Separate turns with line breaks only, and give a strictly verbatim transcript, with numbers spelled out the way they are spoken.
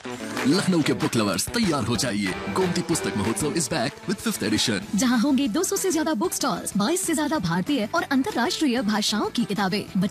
लखनऊ के book lovers तैयार हो जाइए, गोमती पुस्तक महोत्सव is back with fifth edition,
जहां होंगे दो सौ से ज्यादा बुक स्टॉल्स, बाईस से ज्यादा भारतीय और अंतर्राष्ट्रीय भाषाओं की किताबें।